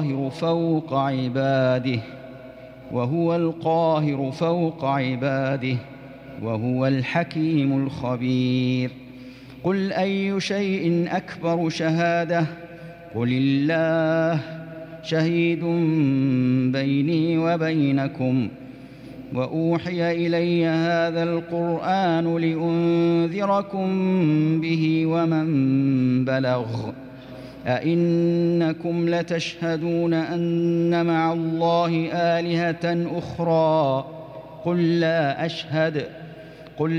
فوق عباده وهو القاهر فوق عباده وهو الحكيم الخبير. قل أي شيء أكبر شهادة؟ قل الله شهيد بيني وبينكم. وأوحي إلي هذا القرآن لأنذركم به ومن بلغ. أئنكم لتشهدون أن مع الله آلهة أخرى؟ قل لا أشهد.